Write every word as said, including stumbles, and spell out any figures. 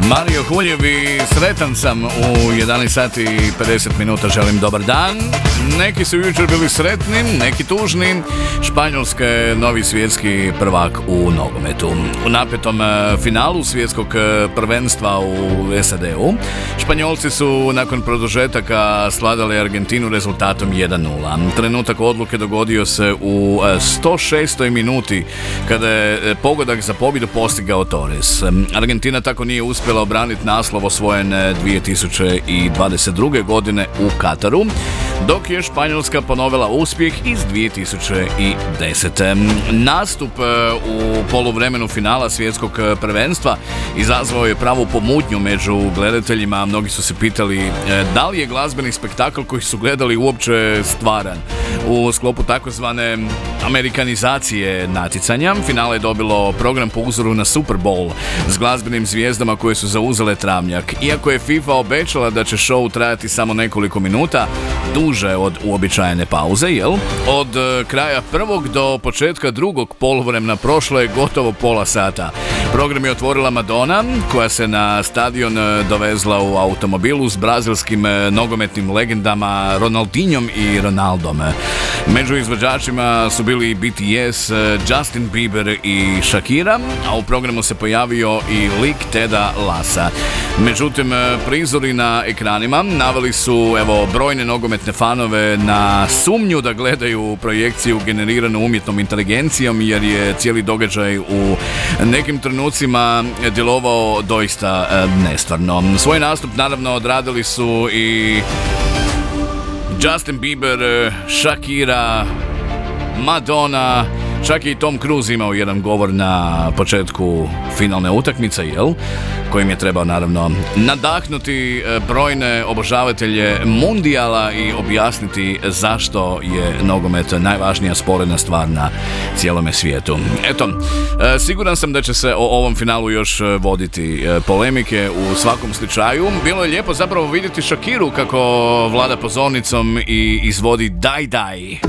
Mario Huljevi, sretan sam u jedanaest sati i pedeset minuta, želim dobar dan. Neki su jučer bili sretni, neki tužni. Španjolska je novi svjetski prvak u nogometu. U napetom finalu svjetskog prvenstva u S A D-u Španjolci su nakon produžetaka svladali Argentinu rezultatom jedan nula. Trenutak odluke dogodio se u sto šestoj minuti kada je pogodak za pobjedu postigao Torres. Argentina tako nije uspjela obraniti naslov osvojen dvije tisuće dvadeset druge. godine u Kataru, dok je Španjolska ponovila uspjeh iz dvije tisuće desete. Nastup u poluvremenu finala svjetskog prvenstva izazvao je pravu pomutnju među gledateljima. Mnogi su se pitali da li je glazbeni spektakl koji su gledali uopće stvaran. U sklopu takozvane amerikanizacije natjecanja finale je dobilo program po uzoru na Super Bowl s glazbenim zvijezdama koje su zauzele travnjak. Iako je FIFA obećala da će show trajati samo nekoliko minuta, duže od uobičajene pauze, jel? Od kraja prvog do početka drugog poluvremena prošlo je gotovo pola sata. Program je otvorila Madonna, koja se na stadion dovezla u automobilu s brazilskim nogometnim legendama Ronaldinhom i Ronaldom. Među izvođačima su bili B T S, Justin Bieber i Shakira, a u programu se pojavio i lik Teda Lassa. Međutim, prizori na ekranima naveli su evo brojne nogometne fanove na sumnju da gledaju projekciju generiranu umjetnom inteligencijom, jer je cijeli događaj u nekim trenucima djelovao doista nestvarno. Svoj nastup naravno odradili su i Justin Bieber, Shakira, Madonna, čak i Tom Cruise imao jedan govor na početku finalne utakmice, jel? Kojim je trebao naravno nadahnuti brojne obožavatelje mundijala i objasniti zašto je nogomet najvažnija sporedna stvar na cijelome svijetu. Eto, siguran sam da će se o ovom finalu još voditi polemike u svakom slučaju. Bilo je lijepo zapravo vidjeti Shakiru kako vlada pozornicom i izvodi Daj Daj.